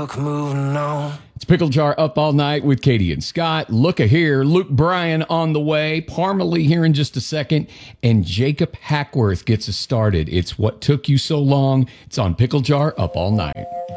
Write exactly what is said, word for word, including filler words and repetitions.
fuck moving on. It's Pickle Jar Up All Night with Katie and Scott. Look a here, Luke Bryan on the way, Parmalee here in just a second, and Jacob Hackworth gets us started. It's What Took You So Long. It's on Pickle Jar Up All Night.